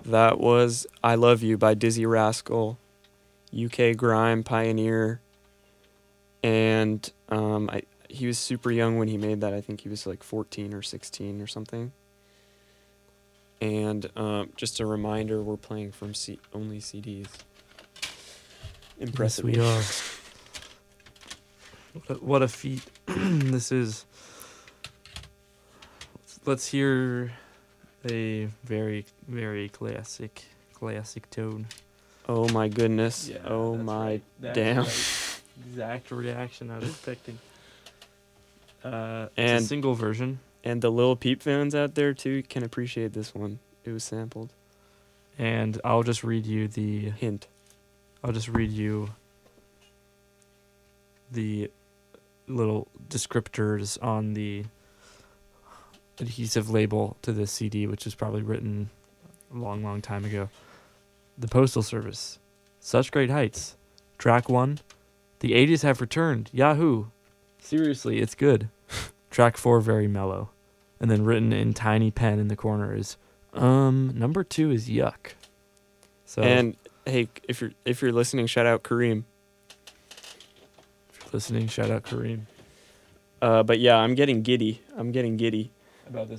That was I Love You by Dizzy Rascal, UK grime pioneer. And he was super young when he made that. I think he was like 14 or 16 or something. And just a reminder, we're playing from only CDs. Impressive. Yes, we are. What a feat this is. Let's hear a very, very classic tone. Oh my goodness. Yeah, oh that's my right. That's damn. right. Exact reaction I was expecting. It's a And single version, and the Lil Peep fans out there too can appreciate this one. It was sampled. and I'll just read you Hint. the little descriptors on the adhesive label to this CD, which was probably written a long, long time ago. The Postal Service. Such great heights. Track 1. The 80s have returned. Yahoo! Seriously, it's good. Track 4, very mellow. And then written in tiny pen in the corner is, number 2 is yuck. So, And hey, if you're listening, shout out Kareem. if you're listening, shout out Kareem. But yeah, I'm getting giddy. About this.